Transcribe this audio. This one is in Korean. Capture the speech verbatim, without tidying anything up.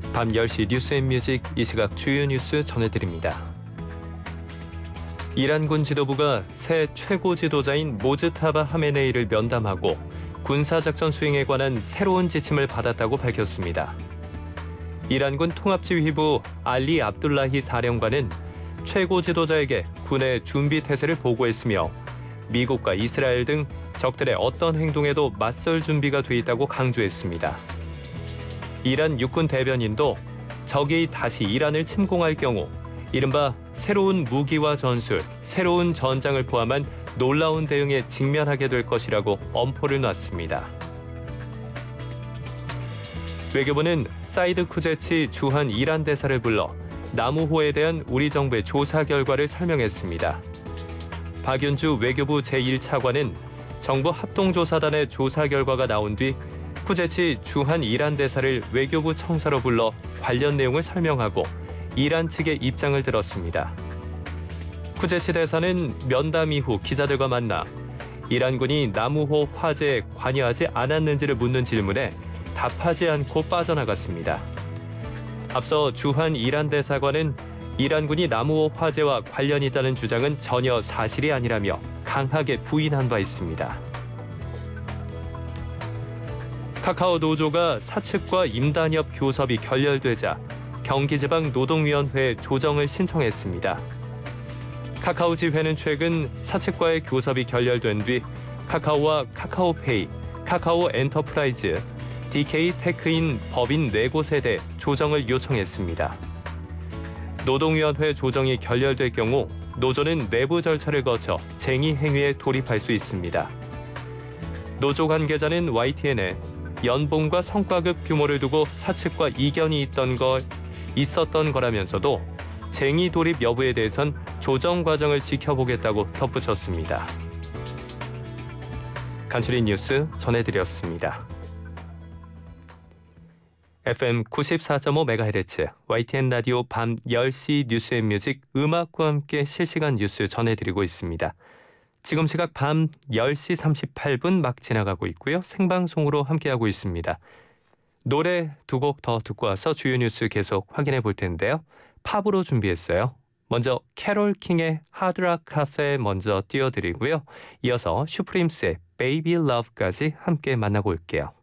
밤 열 시 뉴스앤뮤직, 이 시각 주요 뉴스 전해드립니다. 이란군 지도부가 새 최고 지도자인 모즈타바 하메네이를 면담하고 군사작전 수행에 관한 새로운 지침을 받았다고 밝혔습니다. 이란군 통합지휘부 알리 압둘라히 사령관은 최고 지도자에게 군의 준비 태세를 보고했으며 미국과 이스라엘 등 적들의 어떤 행동에도 맞설 준비가 돼 있다고 강조했습니다. 이란 육군 대변인도 적이 다시 이란을 침공할 경우 이른바 새로운 무기와 전술, 새로운 전장을 포함한 놀라운 대응에 직면하게 될 것이라고 엄포를 놨습니다. 외교부는 사이드 쿠제치 주한 이란 대사를 불러 나무호에 대한 우리 정부의 조사 결과를 설명했습니다. 박윤주 외교부 제일 차관은 정부 합동조사단의 조사 결과가 나온 뒤 쿠제치 주한 이란 대사를 외교부 청사로 불러 관련 내용을 설명하고 이란 측의 입장을 들었습니다. 쿠제치 대사는 면담 이후 기자들과 만나 이란군이 나무호 화재에 관여하지 않았는지를 묻는 질문에 답하지 않고 빠져나갔습니다. 앞서 주한 이란 대사관은 이란군이 나무호 화재와 관련이 있다는 주장은 전혀 사실이 아니라며 강하게 부인한 바 있습니다. 카카오 노조가 사측과 임단협 교섭이 결렬되자 경기지방노동위원회에 조정을 신청했습니다. 카카오 지회는 최근 사측과의 교섭이 결렬된 뒤 카카오와 카카오페이, 카카오 엔터프라이즈, 디케이 테크인 법인 네 곳에 대해 조정을 요청했습니다. 노동위원회 조정이 결렬될 경우 노조는 내부 절차를 거쳐 쟁의 행위에 돌입할 수 있습니다. 노조 관계자는 와이티엔에 연봉과 성과급 규모를 두고 사측과 이견이 있던 걸 있었던 거라면서도 쟁의 돌입 여부에 대해선 조정 과정을 지켜보겠다고 덧붙였습니다. 간추린 뉴스 전해드렸습니다. 에프엠 구십사 점 오 메가헤르츠 와이티엔 라디오 밤 열 시 뉴스앤뮤직, 음악과 함께 실시간 뉴스 전해드리고 있습니다. 지금 시각 밤 열 시 삼십팔 분 막 지나가고 있고요. 생방송으로 함께하고 있습니다. 노래 두 곡 더 듣고 와서 주요 뉴스 계속 확인해 볼 텐데요. 팝으로 준비했어요. 먼저 캐롤 킹의 하드락 카페 먼저 띄워드리고요. 이어서 슈프림스의 베이비 러브까지 함께 만나고 올게요.